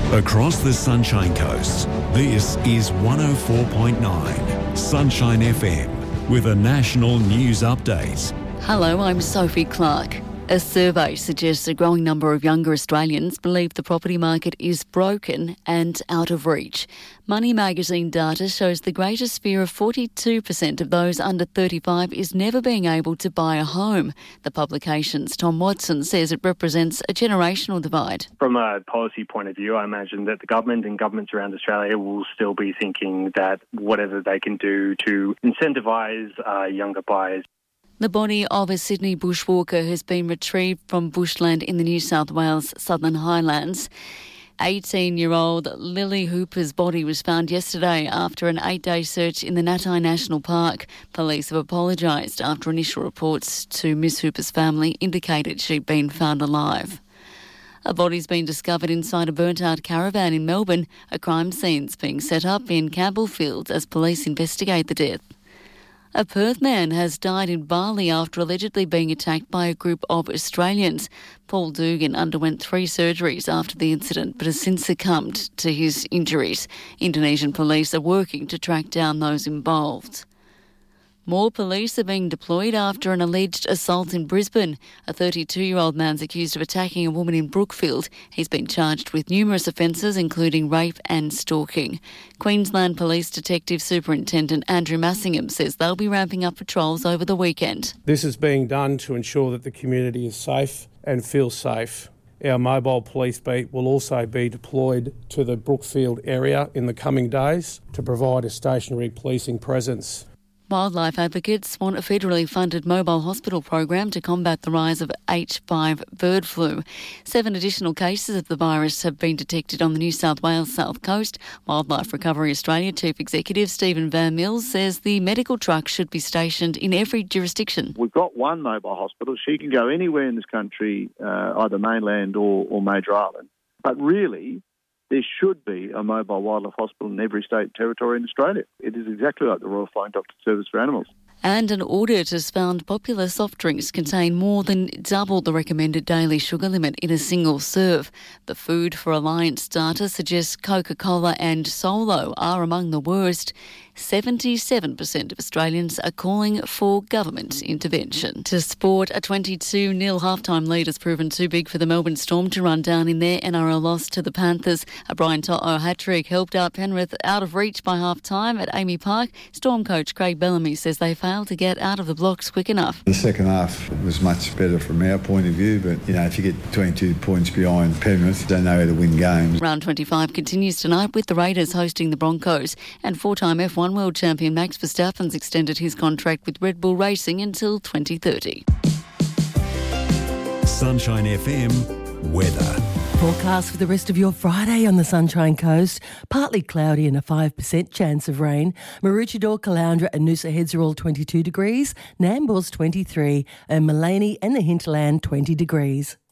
Across the Sunshine Coast, this is 104.9 Sunshine FM with a national news update. Hello, I'm Sophie Clark. A survey suggests a growing number of younger Australians believe the property market is broken and out of reach. Money Magazine data shows the greatest fear of 42% of those under 35 is never being able to buy a home. The publication's Tom Watson says it represents a generational divide. From a policy point of view, I imagine that the government and governments around Australia will still be thinking that whatever they can do to incentivise younger buyers. The body of a Sydney bushwalker has been retrieved from bushland in the New South Wales Southern Highlands. 18-year-old Lily Hooper's body was found yesterday after an 8-day search in the Natai National Park. Police have apologised after initial reports to Miss Hooper's family indicated she'd been found alive. A body's been discovered inside a burnt-out caravan in Melbourne. A crime scene's being set up in Campbellfield as police investigate the death. A Perth man has died in Bali after allegedly being attacked by a group of Australians. Paul Dugan underwent 3 surgeries after the incident but has since succumbed to his injuries. Indonesian police are working to track down those involved. More police are being deployed after an alleged assault in Brisbane. A 32-year-old man's accused of attacking a woman in Brookfield. He's been charged with numerous offences, including rape and stalking. Queensland Police Detective Superintendent Andrew Massingham says they'll be ramping up patrols over the weekend. This is being done to ensure that the community is safe and feels safe. Our mobile police beat will also be deployed to the Brookfield area in the coming days to provide a stationary policing presence. Wildlife advocates want a federally funded mobile hospital program to combat the rise of H5 bird flu. 7 additional cases of the virus have been detected on the New South Wales South Coast. Wildlife Recovery Australia Chief Executive Stephen Van Mills says the medical truck should be stationed in every jurisdiction. We've got one mobile hospital. She can go anywhere in this country, either mainland or major island. But really, there should be a mobile wildlife hospital in every state and territory in Australia. It is exactly like the Royal Flying Doctor Service for Animals. And an audit has found popular soft drinks contain more than double the recommended daily sugar limit in a single serve. The Food for Alliance data suggests Coca-Cola and Solo are among the worst. 77% of Australians are calling for government intervention. To sport, a 22-0 halftime lead has proven too big for the Melbourne Storm to run down in their NRL loss to the Panthers. A Brian To'o hat-trick helped out Penrith out of reach by half-time at Amy Park. Storm coach Craig Bellamy says they failed to get out of the blocks quick enough. The second half was much better from our point of view, but, if you get 22 points behind Penrith, you don't know how to win games. Round 25 continues tonight with the Raiders hosting the Broncos, and 4-time F1 world champion Max Verstappen's extended his contract with Red Bull Racing until 2030. Sunshine FM weather. Forecast for the rest of your Friday on the Sunshine Coast. Partly cloudy and a 5% chance of rain. Maroochydore, Caloundra and Noosa Heads are all 22 degrees. Nambour's 23 and Maleny and the Hinterland 20 degrees.